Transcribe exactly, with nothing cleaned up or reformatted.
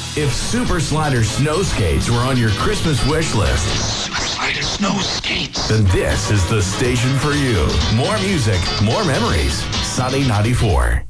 If Super Slider snow skates were on your Christmas wish list, Super Slider snow skates. then this is the station for you. More music, more memories. Sunny ninety-four.